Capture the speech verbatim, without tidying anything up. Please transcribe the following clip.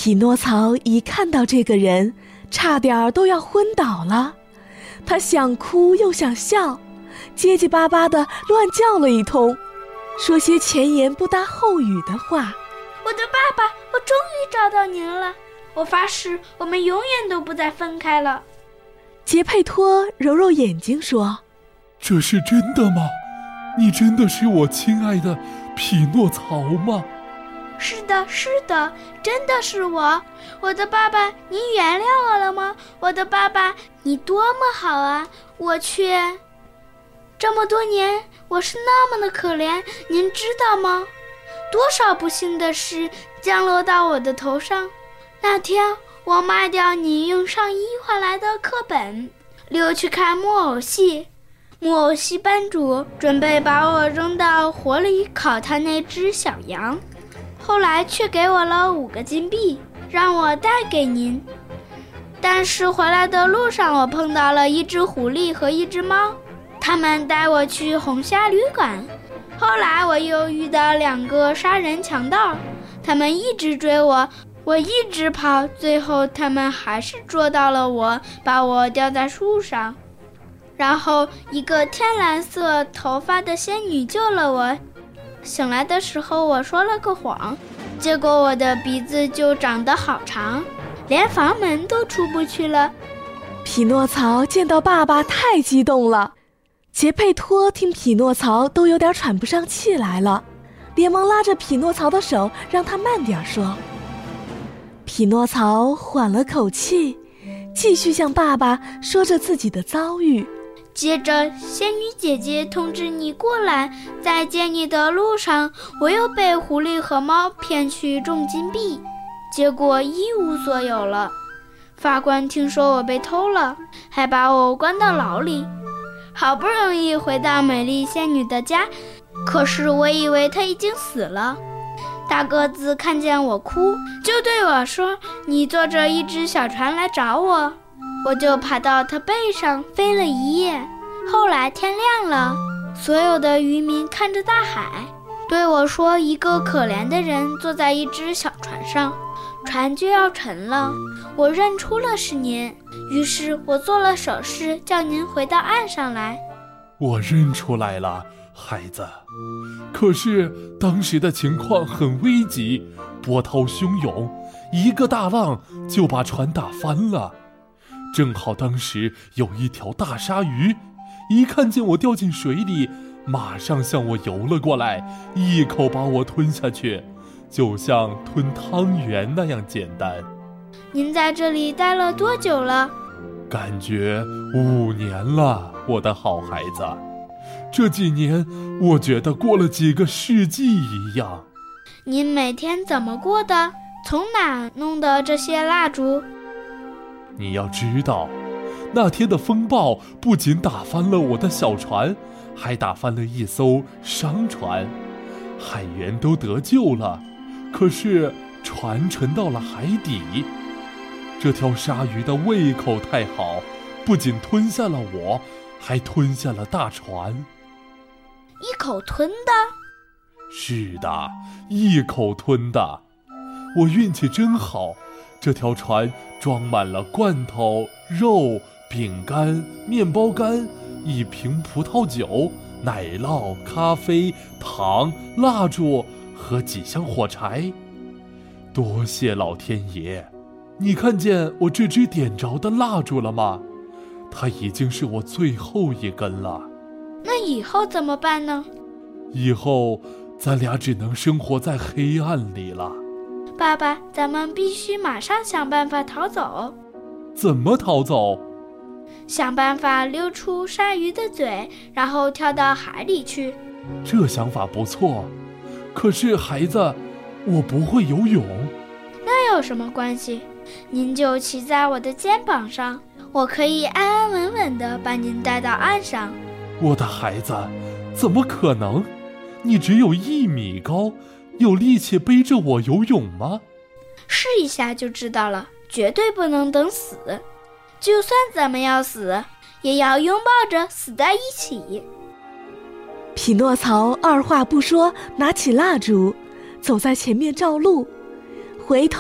匹诺曹一看到这个人，差点都要昏倒了。他想哭又想笑，结结巴巴地乱叫了一通，说些前言不搭后语的话。 我的爸爸，我终于找到您了，我发誓我们永远都不再分开了。 杰佩托揉揉眼睛说， 这是真的吗？你真的是我亲爱的匹诺曹吗？ 是的，是的，真的是我。我的爸爸，您原谅我了吗？我的爸爸，你多么好啊，我却……这么多年，我是那么的可怜，您知道吗？多少不幸的事降落到我的头上。那天，我卖掉你用上衣换来的课本，溜去看木偶戏。木偶戏班主准备把我扔到火里烤他那只小羊，后来却给我了五个金币，让我带给您。但是回来的路上，我碰到了一只狐狸和一只猫，他们带我去红虾旅馆。后来我又遇到两个杀人强盗，他们一直追我，我一直跑，最后他们还是捉到了我，把我吊在树上。然后一个天蓝色头发的仙女救了我。醒来的时候我说了个谎，结果我的鼻子就长得好长，连房门都出不去了。 匹诺曹见到爸爸太激动了，杰佩托听匹诺曹都有点喘不上气来了，连忙拉着匹诺曹的手让他慢点说。匹诺曹缓了口气，继续向爸爸说着自己的遭遇。 接着仙女姐姐通知你过来，在见你的路上，我又被狐狸和猫骗去种金币，结果一无所有了。法官听说我被偷了，还把我关到牢里。好不容易回到美丽仙女的家，可是我以为她已经死了。大个子看见我哭，就对我说，你坐着一只小船来找我。我就爬到他背上飞了一夜。后来天亮了，所有的渔民看着大海，对我说，一个可怜的人坐在一只小船上，船就要沉了。我认出了是您，于是我做了手势，叫您回到岸上来。 我认出来了，孩子。可是当时的情况很危急，波涛汹涌，一个大浪就把船打翻了。正好当时有一条大鲨鱼，一看见我掉进水里，马上向我游了过来，一口把我吞下去，就像吞汤圆那样简单。 您在这里待了多久了？ 感觉五年了，我的好孩子。这几年我觉得过了几个世纪一样。 您每天怎么过的？从哪弄的这些蜡烛？ 你要知道，那天的风暴不仅打翻了我的小船，还打翻了一艘商船，海员都得救了，可是船沉到了海底。这条鲨鱼的胃口太好，不仅吞下了我，还吞下了大船。 一口吞的？ 是的，一口吞的。我运气真好，这条船装满了罐头、肉、饼干、面包干，一瓶葡萄酒、奶酪、咖啡、糖、蜡烛和几箱火柴。多谢老天爷！你看见我这支点着的蜡烛了吗？它已经是我最后一根了。 那以后怎么办呢？ 以后咱俩只能生活在黑暗里了。 爸爸，咱们必须马上想办法逃走。 怎么逃走？ 想办法溜出鲨鱼的嘴，然后跳到海里去。 这想法不错，可是孩子，我不会游泳。 那有什么关系？您就骑在我的肩膀上，我可以安安稳稳地把您带到岸上。 我的孩子，怎么可能？你只有一米高，有力气背着我游泳吗？ 试一下就知道了，绝对不能等死。就算咱们要死，也要拥抱着死在一起。 匹诺曹二话不说，拿起蜡烛，走在前面照路，回头